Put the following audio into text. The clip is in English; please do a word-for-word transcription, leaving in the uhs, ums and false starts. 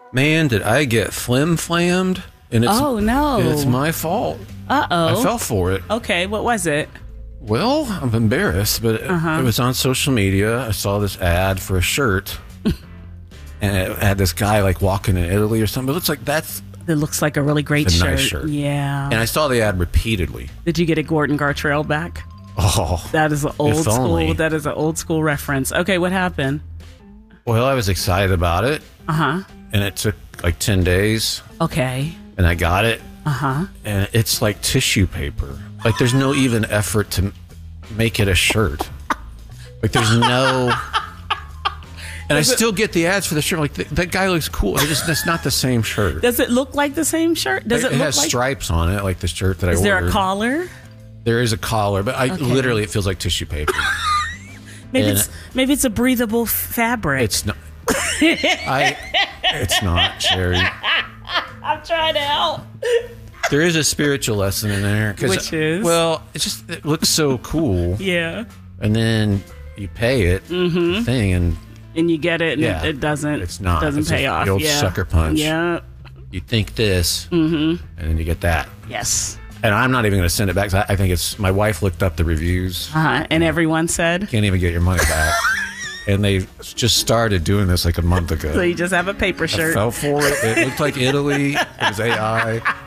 Man, did I get flim-flammed? And it's, Oh, no. It's my fault. Uh-oh. I fell for it. Okay, what was it? Well, I'm embarrassed, but Uh-huh. it was on social media. I saw this ad for a shirt, and it had this guy like walking in Italy or something. It looks like that's, It looks like a really great It's a shirt. nice shirt. Yeah. and I saw the ad repeatedly. Did you get a Gordon Gartrell back? Oh, That is an old If only. school. That is an old school reference. Okay, what happened? well, I was excited about it, Uh huh. and it took like ten days, Okay. and I got it, Uh huh. and it's like tissue paper. Like there's no even effort to make it a shirt. Like there's no. And I still get the ads for the shirt. Like th- that guy looks cool. It's just that's not the same shirt. Does it look like the same shirt? Does it, it look has like? stripes on it, like the shirt that I Is ordered. there a collar? There is a collar, but I Okay. literally it feels like tissue paper. Maybe And- it's maybe it's a breathable fabric. It's not. I. It's not, Sherry. I'm trying to help. There is a spiritual lesson in there. 'cause- Which is? Well, it just it looks so cool, Yeah. and then you pay it thing, and And you get it, and Yeah. it, it doesn't. It's not. Doesn't It's pay just off. the old yeah. sucker punch. Yeah. you think this, and then you get that. Yes. And I'm not even going to send it back. 'Cause I, I think it's my wife looked up the reviews. Uh-huh. And everyone said. Can't even get your money back. And they just started doing this like a month ago. So you just have a paper I shirt. fell for it. It looked like Italy. It was A I.